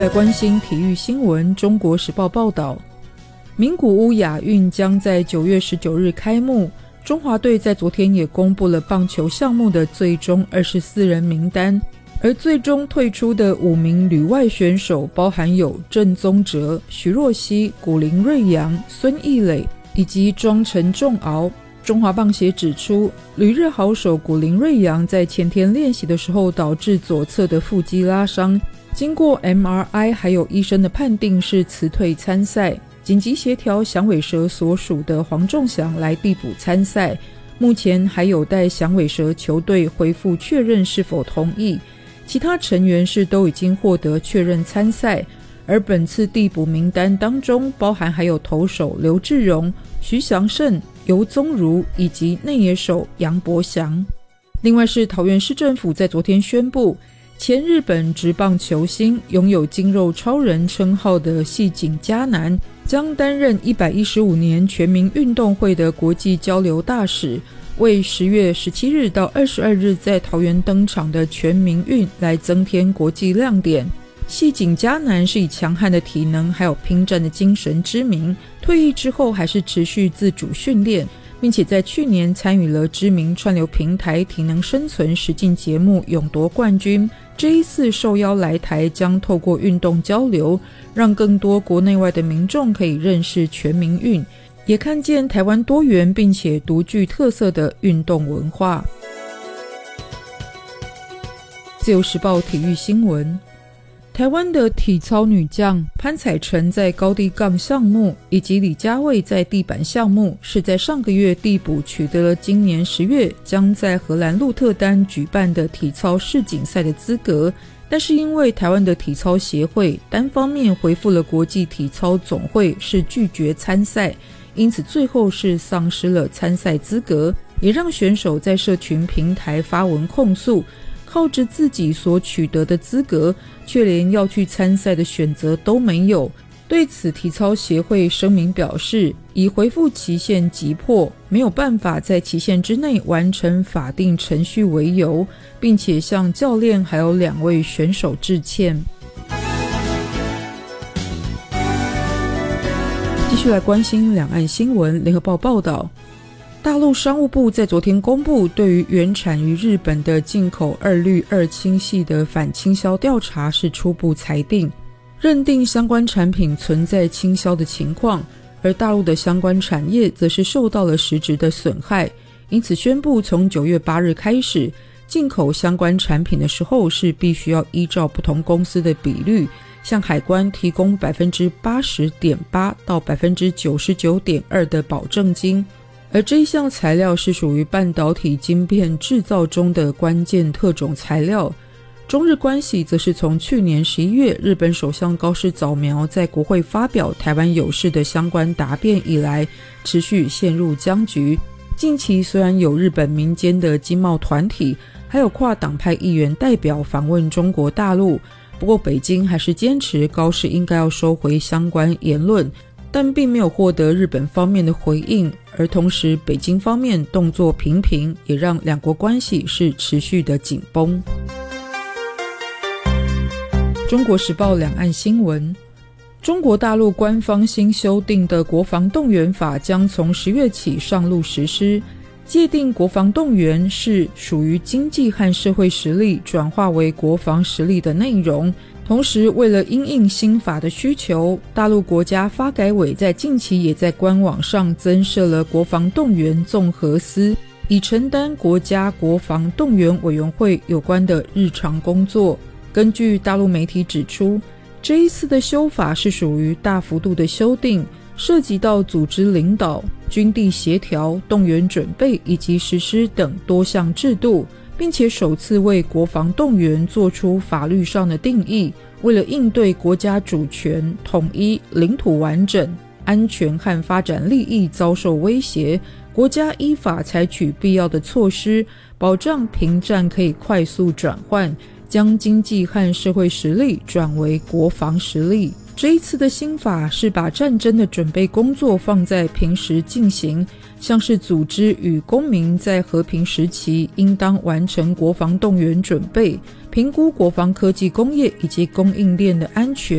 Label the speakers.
Speaker 1: 在关心体育新闻，中国时报报道，名古屋亚运将在9月19日开幕。中华队在昨天也公布了棒球项目的最终24人名单，而最终退出的5名旅外选手包含有郑宗哲、徐若曦、古林睿煬、孙艺磊以及庄陈仲敖。中华棒协指出，旅日好手古林睿煬在前天练习的时候导致左侧的腹肌拉伤，经过 MRI 还有医生的判定是辞退参赛，紧急协调响尾蛇所属的黄仲祥来递补参赛，目前还有待响尾蛇球队回复确认是否同意，其他成员是都已经获得确认参赛，而本次递补名单当中包含还有投手刘志荣、徐祥胜、尤宗儒以及内野手杨博祥。另外是桃园市政府在昨天宣布，前日本职棒球星拥有筋肉超人称号的细井嘉南将担任115年全民运动会的国际交流大使，为10月17日到22日在桃园登场的全民运来增添国际亮点。细井嘉南是以强悍的体能还有拼战的精神知名，退役之后还是持续自主训练，并且在去年参与了知名串流平台体能生存实境节目勇夺冠军。这一次受邀来台，将透过运动交流，让更多国内外的民众可以认识全民运，也看见台湾多元并且独具特色的运动文化。自由时报体育新闻，台湾的体操女将潘彩晨在高低杠项目以及李佳蔚在地板项目是在上个月递补取得了今年10月将在荷兰鹿特丹举办的体操世锦赛的资格，但是因为台湾的体操协会单方面回复了国际体操总会是拒绝参赛，因此最后是丧失了参赛资格，也让选手在社群平台发文控诉，靠着自己所取得的资格，却连要去参赛的选择都没有。对此，体操协会声明表示，以回复期限急迫，没有办法在期限之内完成法定程序为由，并且向教练还有2位选手致歉。继续来关心两岸新闻，联合报报道，大陆商务部在昨天公布对于原产于日本的进口2氯2氢系的反倾销调查是初步裁定，认定相关产品存在倾销的情况，而大陆的相关产业则是受到了实质的损害，因此宣布从9月8日开始，进口相关产品的时候是必须要依照不同公司的比率，向海关提供 80.8% 到 99.2% 的保证金。而这一项材料是属于半导体晶片制造中的关键特种材料。中日关系则是从去年11月日本首相高市早苗在国会发表台湾有事的相关答辩以来，持续陷入僵局。近期虽然有日本民间的经贸团体还有跨党派议员代表访问中国大陆，不过北京还是坚持高市应该要收回相关言论，但并没有获得日本方面的回应，而同时北京方面动作频频，也让两国关系是持续的紧绷。中国时报两岸新闻，中国大陆官方新修订的国防动员法将从10月起上路实施，界定国防动员是属于经济和社会实力转化为国防实力的内容。同时为了因应新法的需求，大陆国家发改委在近期也在官网上增设了国防动员综合司，以承担国家国防动员委员会有关的日常工作。根据大陆媒体指出，这一次的修法是属于大幅度的修订，涉及到组织领导、军地协调、动员准备以及实施等多项制度，并且首次为国防动员做出法律上的定义。为了应对国家主权、统一、领土完整、安全和发展利益遭受威胁，国家依法采取必要的措施，保障平战可以快速转换，将经济和社会实力转为国防实力。这一次的新法是把战争的准备工作放在平时进行，像是组织与公民在和平时期应当完成国防动员准备， 评估国防科技工业以及供应链的安全